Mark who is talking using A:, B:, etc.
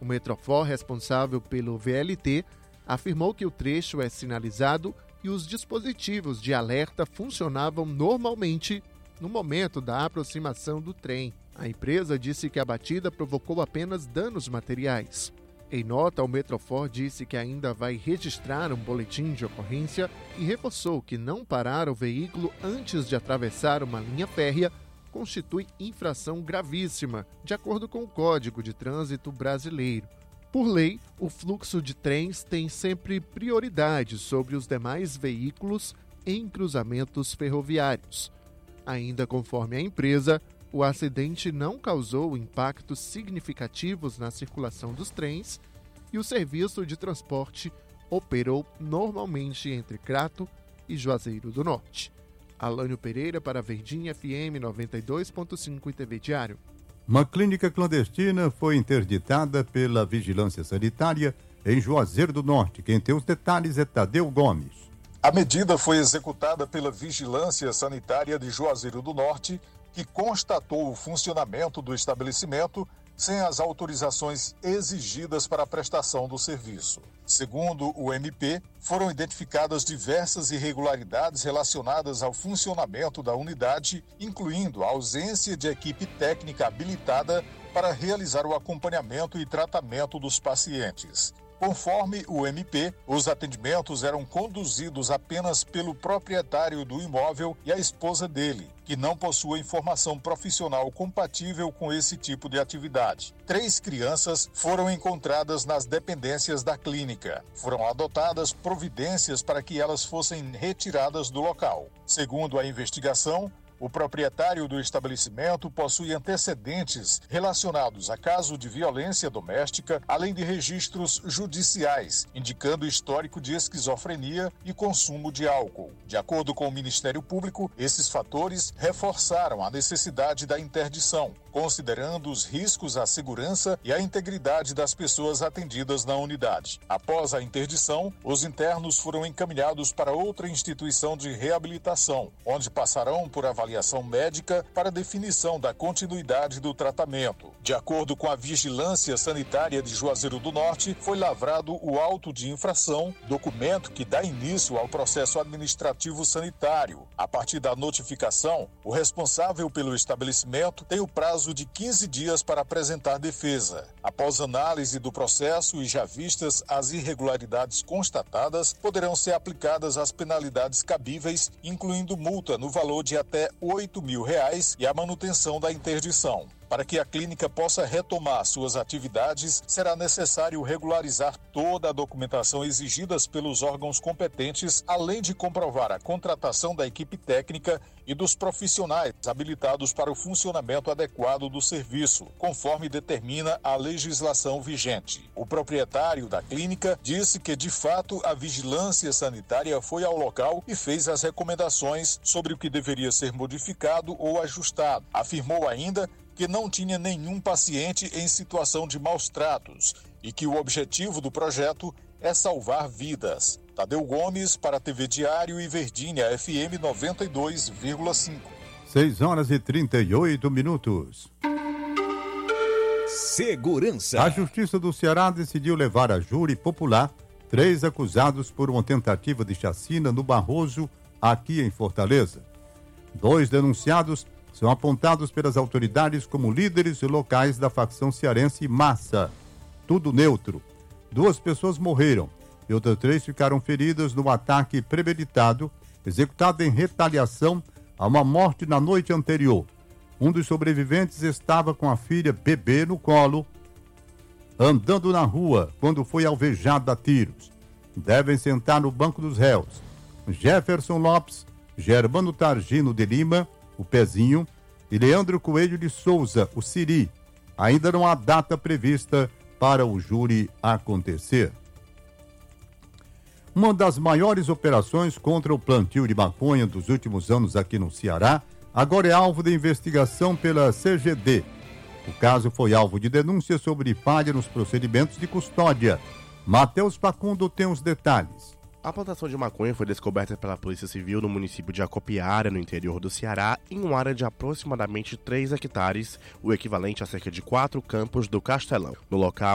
A: O Metrofor, responsável pelo VLT, afirmou que o trecho é sinalizado e os dispositivos de alerta funcionavam normalmente no momento da aproximação do trem. A empresa disse que a batida provocou apenas danos materiais. Em nota, o Metrofor disse que ainda vai registrar um boletim de ocorrência e reforçou que não parar o veículo antes de atravessar uma linha férrea constitui infração gravíssima, de acordo com o Código de Trânsito Brasileiro. Por lei, o fluxo de trens tem sempre prioridade sobre os demais veículos em cruzamentos ferroviários. Ainda conforme a empresa, o acidente não causou impactos significativos na circulação dos trens e o serviço de transporte operou normalmente entre Crato e Juazeiro do Norte. Alânio Pereira para Verdinha FM 92.5 e TV Diário.
B: Uma clínica clandestina foi interditada pela Vigilância Sanitária em Juazeiro do Norte. Quem tem os detalhes é Tadeu Gomes.
C: A medida foi executada pela Vigilância Sanitária de Juazeiro do Norte, que constatou o funcionamento do estabelecimento sem as autorizações exigidas para a prestação do serviço. Segundo o MP, foram identificadas diversas irregularidades relacionadas ao funcionamento da unidade, incluindo a ausência de equipe técnica habilitada para realizar o acompanhamento e tratamento dos pacientes. Conforme o MP, os atendimentos eram conduzidos apenas pelo proprietário do imóvel e a esposa dele, que não possuem formação profissional compatível com esse tipo de atividade. 3 crianças foram encontradas nas dependências da clínica. Foram adotadas providências para que elas fossem retiradas do local. Segundo a investigação, o proprietário do estabelecimento possui antecedentes relacionados a caso de violência doméstica, além de registros judiciais, indicando histórico de esquizofrenia e consumo de álcool. De acordo com o Ministério Público, esses fatores reforçaram a necessidade da interdição, considerando os riscos à segurança e à integridade das pessoas atendidas na unidade. Após a interdição, os internos foram encaminhados para outra instituição de reabilitação, onde passarão por avaliação médica para definição da continuidade do tratamento. De acordo com a Vigilância Sanitária de Juazeiro do Norte, foi lavrado o auto de infração, documento que dá início ao processo administrativo sanitário. A partir da notificação, o responsável pelo estabelecimento tem o prazo de 15 dias para apresentar defesa. Após análise do processo e já vistas as irregularidades constatadas, poderão ser aplicadas as penalidades cabíveis, incluindo multa no valor de até R$8.000 e a manutenção da interdição. Para que a clínica possa retomar suas atividades, será necessário regularizar toda a documentação exigida pelos órgãos competentes, além de comprovar a contratação da equipe técnica e dos profissionais habilitados para o funcionamento adequado do serviço, conforme determina a legislação vigente. O proprietário da clínica disse que, de fato, a vigilância sanitária foi ao local e fez as recomendações sobre o que deveria ser modificado ou ajustado. Afirmou ainda que não tinha nenhum paciente em situação de maus tratos e que o objetivo do projeto é salvar vidas. Tadeu Gomes para a TV Diário e Verdinha FM 92,5.
B: 6h38.
D: Segurança.
B: A Justiça do Ceará decidiu levar a júri popular 3 acusados por uma tentativa de chacina no Barroso, aqui em Fortaleza. 2 denunciados são apontados pelas autoridades como líderes locais da facção cearense Massa. Tudo neutro. 2 pessoas morreram e outras 3 ficaram feridas no ataque premeditado, executado em retaliação a uma morte na noite anterior. Um dos sobreviventes estava com a filha bebê no colo, andando na rua, quando foi alvejado a tiros. Devem sentar no banco dos réus Jefferson Lopes, Germano Targino de Lima, o Pezinho, e Leandro Coelho de Souza, o Siri. Ainda não há data prevista para o júri acontecer. Uma das maiores operações contra o plantio de maconha dos últimos anos aqui no Ceará, agora é alvo de investigação pela CGD. O caso foi alvo de denúncia sobre falha nos procedimentos de custódia. Matheus Facundo tem os detalhes.
E: A plantação de maconha foi descoberta pela Polícia Civil no município de Acopiara, no interior do Ceará, em uma área de aproximadamente 3 hectares, o equivalente a cerca de 4 campos do Castelão. No local,